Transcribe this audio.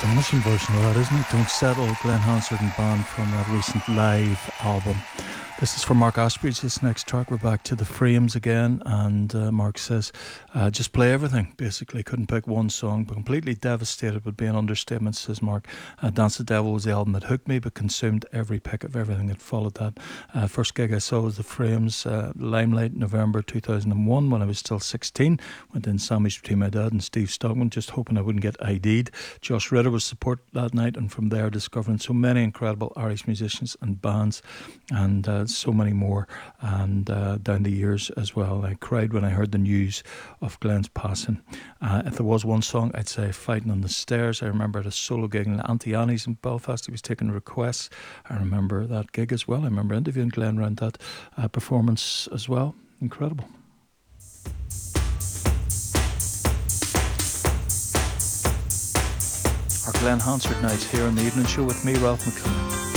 Astonishing version of that, isn't it? Don't Settle, Glenn Hansard and band from that recent live album. This is for Mark Ashbridge, this next track. We're back to the Frames again, and Mark says, just play everything, basically. Couldn't pick one song, but completely devastated would be an understatement, says Mark. Dance the Devil was the album that hooked me, but consumed every pick of everything that followed that. First gig I saw was the Frames, Limelight, November 2001, when I was still 16. Went in sandwiched between my dad and Steve Stockman, just hoping I wouldn't get ID'd. Josh Ritter was support that night, and from there discovering so many incredible Irish musicians and bands, and so many more, and down the years as well. I cried when I heard the news of Glenn's passing. If there was one song, I'd say Fighting on the Stairs. I remember at a solo gig in Auntie Annie's in Belfast, he was taking requests. I remember that gig as well. I remember interviewing Glenn around that performance as well. Incredible. Our Glenn Hansard nights here on the evening show with me, Ralph McCann.